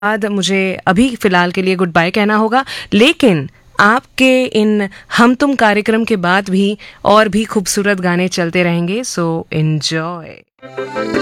बाद मुझे अभी फ़िलहाल के लिए गुड बाय कहना होगा, लेकिन आपके इन हम तुम कार्यक्रम के बाद भी और भी खूबसूरत गाने चलते रहेंगे, सो एन्जॉय।